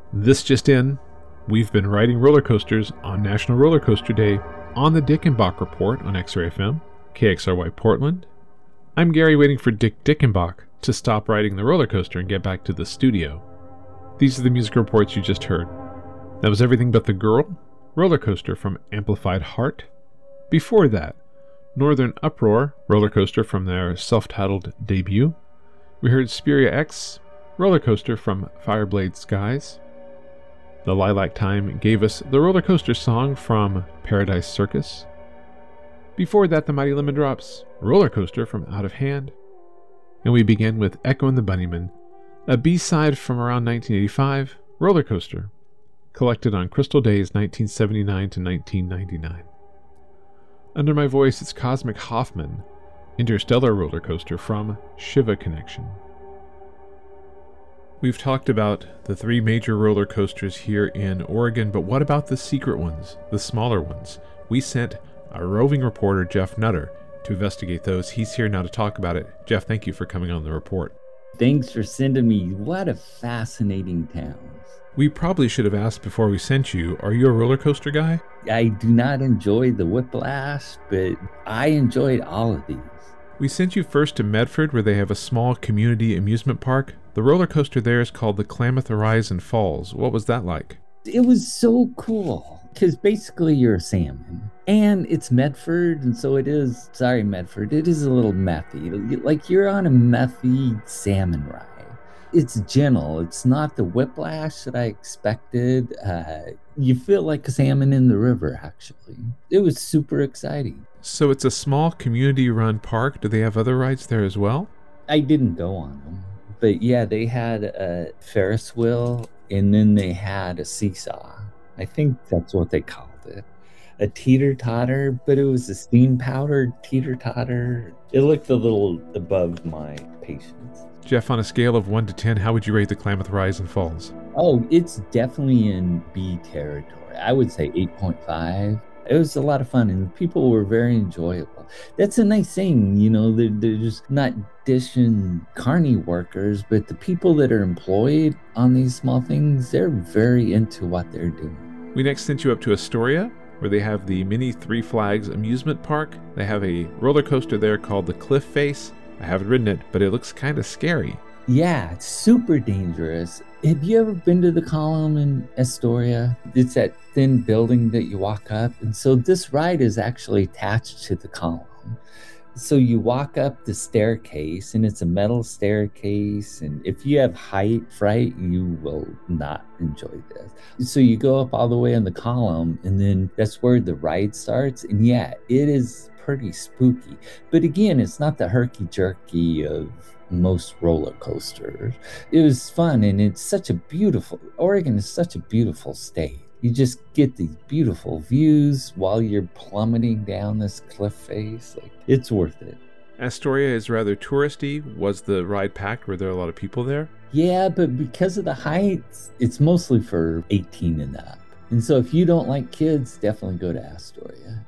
This just in, we've been riding roller coasters on National Roller Coaster Day on the Dickenbach Report on X-Ray FM, KXRY Portland. I'm Gary, waiting for Dick Dickenbach to stop riding the roller coaster and get back to the studio. These are the music reports you just heard. That was Everything But the Girl, roller coaster from Amplified Heart. Before that, Northern Uproar, roller coaster from their self-titled debut. We heard Spiria X, roller coaster from Fireblade Skies. The Lilac Time gave us the roller coaster song from Paradise Circus. Before that, the Mighty Lemon Drops, roller coaster from Out of Hand. And we began with Echo and the Bunnymen, a B-side from around 1985, roller coaster, collected on Crystal Days 1979 to 1999. Under my voice, it's Cosmic Hoffman, Interstellar roller coaster from Shiva Connection. We've talked about the three major roller coasters here in Oregon, but what about the secret ones, the smaller ones? We sent our roving reporter, Jeff Nutter, to investigate those. He's here now to talk about it. Jeff, thank you for coming on the report. Thanks for sending me. What a fascinating town. We probably should have asked before we sent you, are you a roller coaster guy? I do not enjoy the Whiplash, but I enjoyed all of these. We sent you first to Medford, where they have a small community amusement park. The roller coaster there is called the Klamath Rise and Falls. What was that like? It was so cool, because basically you're a salmon. And it's Medford, and so it is, sorry Medford, it is a little methy. Like you're on a methy salmon ride. It's gentle. It's not the Whiplash that I expected. You feel like a salmon in the river, actually. It was super exciting. So it's a small community-run park. Do they have other rides there as well? I didn't go on them. But yeah, they had a Ferris wheel, and then they had a seesaw. I think that's what they called it. A teeter-totter, but it was a steam-powdered teeter-totter. It looked a little above my patience. Jeff, on a scale of 1 to 10, how would you rate the Klamath Rise and Falls? Oh, it's definitely in B territory. I would say 8.5. It was a lot of fun, and people were very enjoyable. That's a nice thing, you know, they're just not dishing carny workers, but the people that are employed on these small things, they're very into what they're doing. We next sent you up to Astoria, where they have the Mini Three Flags amusement park. They have a roller coaster there called the Cliff Face. I haven't ridden it, but it looks kind of scary. Yeah, it's super dangerous. Have you ever been to the Column in Astoria? It's that thin building that you walk up. And so this ride is actually attached to the Column. So you walk up the staircase, and it's a metal staircase. And if you have height fright, you will not enjoy this. So you go up all the way on the Column, and then that's where the ride starts. And yeah, it is pretty spooky. But again, it's not the herky-jerky of most roller coasters. It was fun, and it's such a beautiful, Oregon is such a beautiful state. You just get these beautiful views while you're plummeting down this cliff face. Like, it's worth it. Astoria is rather touristy. Was the ride packed? Were there a lot of people there? Yeah, but because of the heights, it's mostly for 18 and up. And so if you don't like kids, definitely go to Astoria.